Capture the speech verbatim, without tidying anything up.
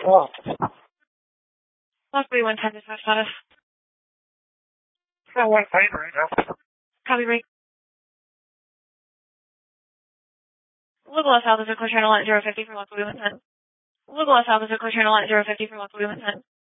Oh, Possibly one ten dispatch status. got one plane right now. Copy break. Google South is a clear channel at zero fifty for local movement ten. Google South is a clear channel at zero fifty for local movement ten.